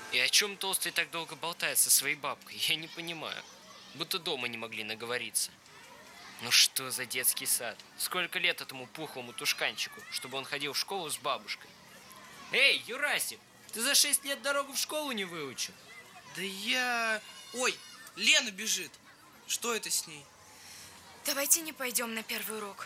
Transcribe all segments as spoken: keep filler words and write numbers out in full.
И о чем Толстый так долго болтает со своей бабкой, я не понимаю. Будто дома не могли наговориться. Ну что за детский сад? Сколько лет этому пухлому тушканчику, чтобы он ходил в школу с бабушкой? Эй, Юрасик, ты за шесть лет дорогу в школу не выучил? Да я... Ой, Лена бежит. Что это с ней? Давайте не пойдем на первый урок.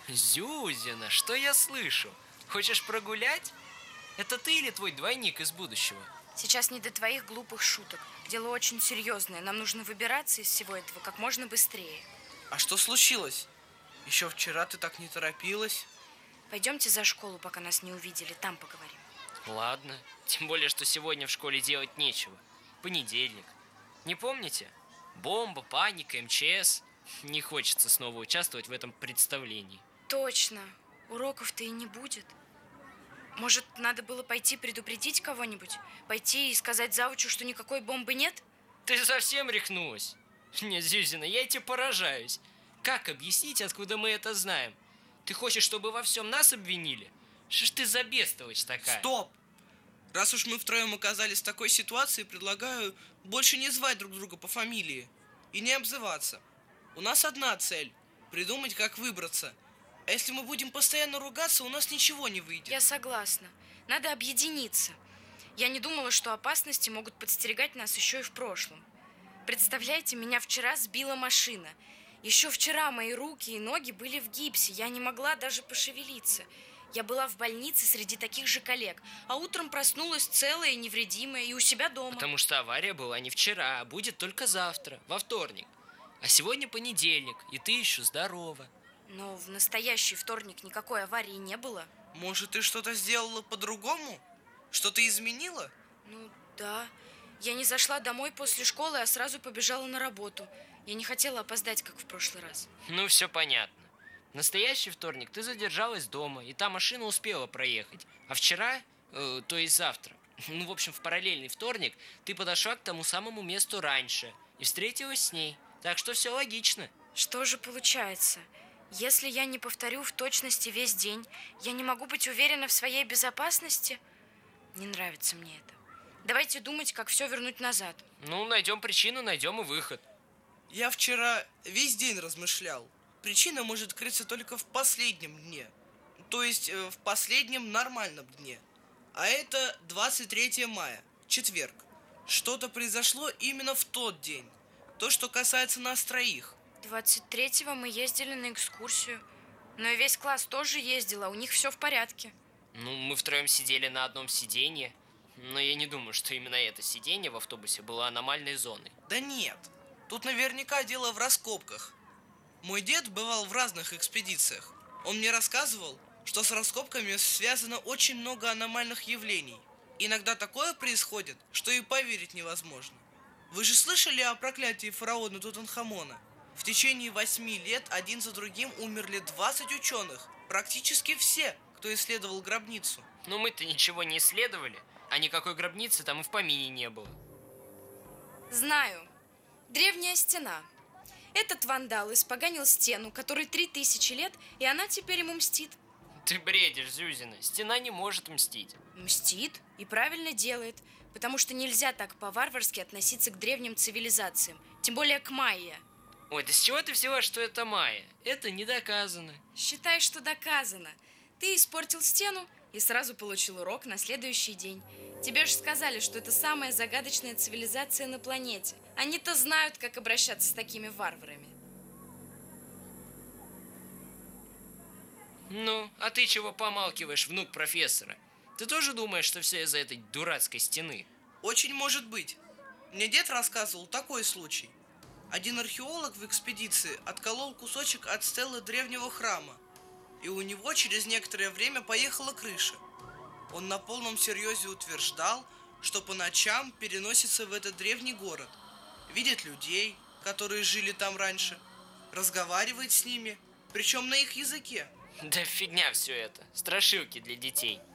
Зюзина, что я слышу? Хочешь прогулять? Это ты или твой двойник из будущего? Сейчас не до твоих глупых шуток. Дело очень серьезное. Нам нужно выбираться из всего этого как можно быстрее. А что случилось? Еще вчера ты так не торопилась. Пойдемте за школу, пока нас не увидели. Там поговорим. Ладно. Тем более, что сегодня в школе делать нечего. Понедельник. Не помните? Бомба, паника, эм че эс. Не хочется снова участвовать в этом представлении. Точно. Уроков-то и не будет. Может, надо было пойти предупредить кого-нибудь? Пойти и сказать завучу, что никакой бомбы нет? Ты совсем рехнулась? Нет, Зюзина, я тебе поражаюсь. Как объяснить, откуда мы это знаем? Ты хочешь, чтобы во всем нас обвинили? Что ж ты за бестолочь такая? Стоп! Раз уж мы втроем оказались в такой ситуации, предлагаю больше не звать друг друга по фамилии и не обзываться. У нас одна цель – придумать, как выбраться. А если мы будем постоянно ругаться, у нас ничего не выйдет. Я согласна. Надо объединиться. Я не думала, что опасности могут подстерегать нас еще и в прошлом. Представляете, меня вчера сбила машина. Еще вчера мои руки и ноги были в гипсе. Я не могла даже пошевелиться. Я была в больнице среди таких же коллег, а утром проснулась целая и невредимая и у себя дома. Потому что авария была не вчера, а будет только завтра, во вторник. А сегодня понедельник, и ты еще здорова. Но в настоящий вторник никакой аварии не было. Может, ты что-то сделала по-другому? Что-то изменила? Ну, да. Я не зашла домой после школы, а сразу побежала на работу. Я не хотела опоздать, как в прошлый раз. Ну, все понятно. В настоящий вторник ты задержалась дома, и та машина успела проехать. А вчера, э, то есть завтра, ну, в общем, в параллельный вторник, ты подошла к тому самому месту раньше и встретилась с ней. Так что все логично. Что же получается? Если я не повторю в точности весь день, я не могу быть уверена в своей безопасности? Не нравится мне это. Давайте думать, как все вернуть назад. Ну, найдем причину, найдем и выход. Я вчера весь день размышлял. Причина может крыться только в последнем дне. То есть э, в последнем нормальном дне. А это двадцать третье мая, четверг. Что-то произошло именно в тот день. То, что касается нас троих. двадцать третьего мы ездили на экскурсию. Но и весь класс тоже ездил, а у них все в порядке. Ну, мы втроем сидели на одном сиденье. Но я не думаю, что именно это сиденье в автобусе было аномальной зоной. Да нет, тут наверняка дело в раскопках. Мой дед бывал в разных экспедициях. Он мне рассказывал, что с раскопками связано очень много аномальных явлений. Иногда такое происходит, что и поверить невозможно. Вы же слышали о проклятии фараона Тутанхамона? В течение восьми лет один за другим умерли двадцать ученых. Практически все, кто исследовал гробницу. Но мы-то ничего не исследовали, а никакой гробницы там и в помине не было. Знаю. Древняя стена. Этот вандал испоганил стену, которой три тысячи лет, и она теперь ему мстит. Ты бредишь, Зюзина. Стена не может мстить. Мстит и правильно делает, потому что нельзя так по-варварски относиться к древним цивилизациям, тем более к майя. Ой, да с чего ты взяла, что это майя? Это не доказано. Считай, что доказано. Ты испортил стену и сразу получил урок на следующий день. Тебе же сказали, что это самая загадочная цивилизация на планете. Они-то знают, как обращаться с такими варварами. Ну, а ты чего помалкиваешь, внук профессора? Ты тоже думаешь, что все из-за этой дурацкой стены? Очень может быть. Мне дед рассказывал такой случай. Один археолог в экспедиции отколол кусочек от стелы древнего храма, и у него через некоторое время поехала крыша. Он на полном серьезе утверждал, что по ночам переносится в этот древний город, видит людей, которые жили там раньше, разговаривает с ними, причем на их языке. Да фигня все это, страшилки для детей.